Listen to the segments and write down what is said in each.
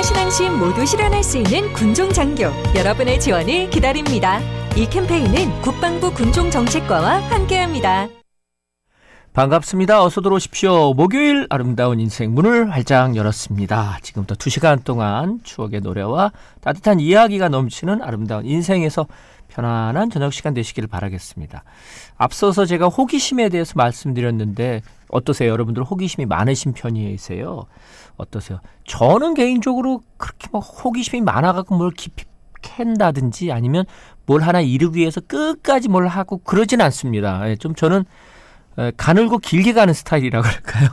신앙심 모두 실현할 수 있는 군종장교 여러분의 지원을 기다립니다. 이 캠페인은 국방부 군종정책과와 함께합니다. 반갑습니다. 어서 들어오십시오. 목요일 아름다운 인생 문을 활짝 열었습니다. 지금부터 2시간 동안 추억의 노래와 따뜻한 이야기가 넘치는 아름다운 인생에서 편안한 저녁 시간 되시기를 바라겠습니다. 앞서서 제가 호기심에 대해서 말씀드렸는데 어떠세요? 여러분들 호기심이 많으신 편이세요? 어떠세요? 저는 개인적으로 그렇게 막 호기심이 많아갖고 뭘 깊이 캔다든지 아니면 뭘 하나 이루기 위해서 끝까지 뭘 하고 그러진 않습니다. 좀 저는 가늘고 길게 가는 스타일이라고 할까요?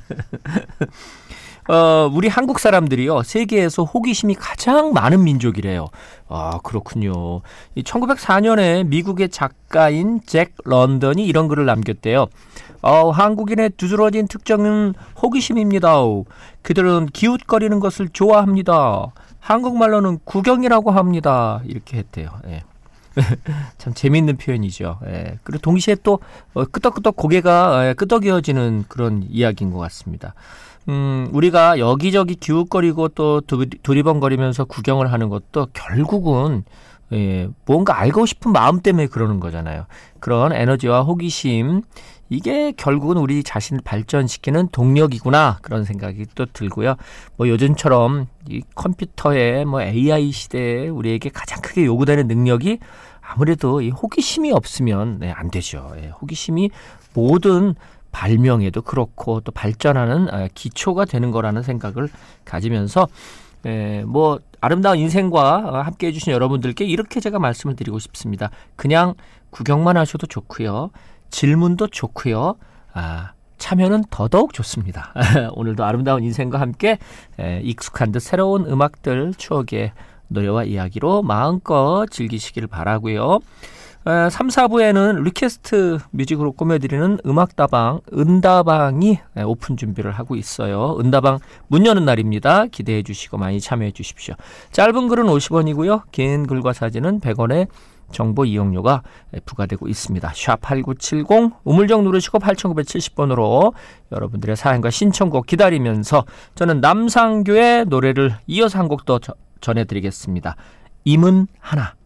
우리 한국 사람들이요, 세계에서 호기심이 가장 많은 민족이래요. 아, 그렇군요. 1904년에 미국의 작가인 잭 런던이 이런 글을 남겼대요. 한국인의 두드러진 특징은 호기심입니다. 그들은 기웃거리는 것을 좋아합니다. 한국말로는 구경이라고 합니다. 이렇게 했대요. 예. 참 재미있는 표현이죠. 예. 그리고 동시에 또 끄덕끄덕 고개가 끄덕여지는 그런 이야기인 것 같습니다. 우리가 여기저기 기웃거리고 또 두리번거리면서 구경을 하는 것도 결국은 뭔가 알고 싶은 마음 때문에 그러는 거잖아요. 그런 에너지와 호기심, 이게 결국은 우리 자신을 발전시키는 동력이구나, 그런 생각이 또 들고요. 뭐 요즘처럼 이 컴퓨터의 AI 시대에 우리에게 가장 크게 요구되는 능력이 아무래도 이 호기심이 없으면 안 되죠. 호기심이 모든 발명에도 그렇고 또 발전하는 기초가 되는 거라는 생각을 가지면서 아름다운 인생과 함께 해주신 여러분들께 이렇게 제가 말씀을 드리고 싶습니다. 그냥 구경만 하셔도 좋고요. 질문도 좋고요. 참여는 더더욱 좋습니다. 오늘도 아름다운 인생과 함께 익숙한 듯 새로운 음악들, 추억의 노래와 이야기로 마음껏 즐기시길 바라고요. 3, 4부에는 리퀘스트 뮤직으로 꾸며드리는 음악다방, 은다방이 오픈 준비를 하고 있어요. 은다방 문 여는 날입니다. 기대해 주시고 많이 참여해 주십시오. 짧은 글은 50원이고요. 긴 글과 사진은 100원의 정보 이용료가 부과되고 있습니다. 샵8970 우물정 누르시고 8970번으로 여러분들의 사연과 신청곡 기다리면서 저는 남상규의 노래를 이어서 한 곡 더 전해드리겠습니다. 임은 하나.